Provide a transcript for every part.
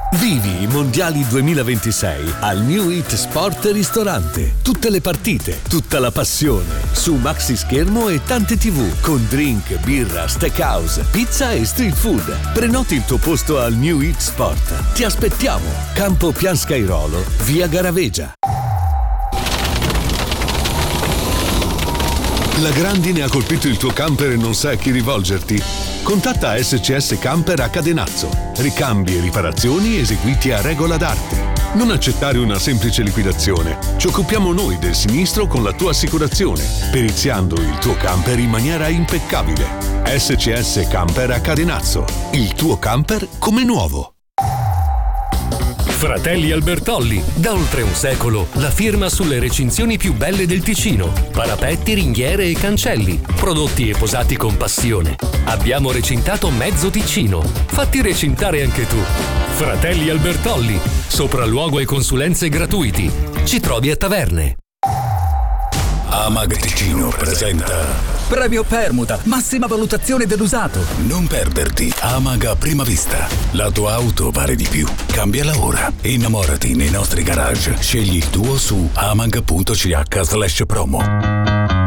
Vivi i Mondiali 2026 al New Hit Sport Ristorante. Tutte le partite, tutta la passione, su maxi schermo e tante TV, con drink, birra, steakhouse, pizza e street food. Prenoti il tuo posto al New Hit Sport. Ti aspettiamo. Campo Pian Scairolo, via Garavegia. La grandine ha colpito il tuo camper e non sai a chi rivolgerti? Contatta SCS Camper a Cadenazzo. Ricambi e riparazioni eseguiti a regola d'arte. Non accettare una semplice liquidazione. Ci occupiamo noi del sinistro con la tua assicurazione, periziando il tuo camper in maniera impeccabile. SCS Camper a Cadenazzo. Il tuo camper come nuovo. Fratelli Albertolli, da oltre un secolo, la firma sulle recinzioni più belle del Ticino. Parapetti, ringhiere e cancelli, prodotti e posati con passione. Abbiamo recintato mezzo Ticino. Fatti recintare anche tu. Fratelli Albertolli, sopralluogo e consulenze gratuiti. Ci trovi a Taverne. Amag Ticino presenta Premio Permuta, massima valutazione dell'usato. Non perderti Amag a prima vista. La tua auto vale di più. Cambiala ora. Innamorati nei nostri garage. Scegli il tuo su amag.ch/promo.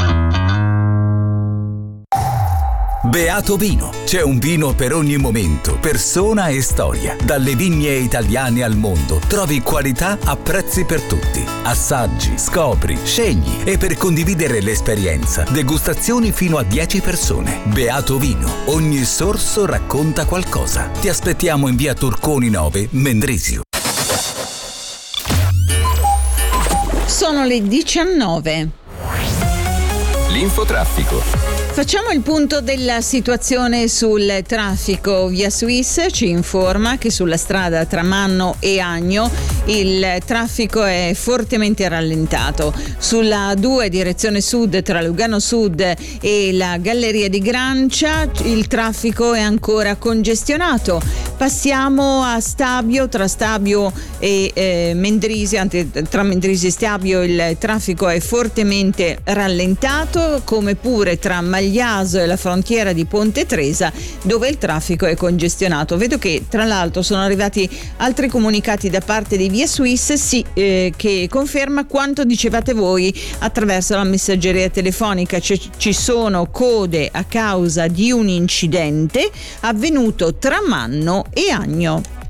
Beato Vino. C'è un vino per ogni momento, persona e storia. Dalle vigne italiane al mondo trovi qualità a prezzi per tutti. Assaggi, scopri, scegli e per condividere l'esperienza, degustazioni fino a 10 persone. Beato Vino. Ogni sorso racconta qualcosa. Ti aspettiamo in via Turconi 9, Mendrisio. Sono le 19. L'infotraffico. Facciamo il punto della situazione sul traffico. Via Suisse ci informa che sulla strada tra Manno e Agno il traffico è fortemente rallentato. Sulla 2 direzione sud tra Lugano Sud e la Galleria di Grancia il traffico è ancora congestionato. Passiamo a Stabio, tra Stabio e Mendrisio, anzi tra Mendrisio e Stabio il traffico è fortemente rallentato, come pure tra Magliaso e la frontiera di Ponte Tresa, dove il traffico è congestionato. Vedo che tra l'altro sono arrivati altri comunicati da parte di Via Suisse, che conferma quanto dicevate voi attraverso la messaggeria telefonica. Ci sono code a causa di un incidente avvenuto tra Manno e Agno.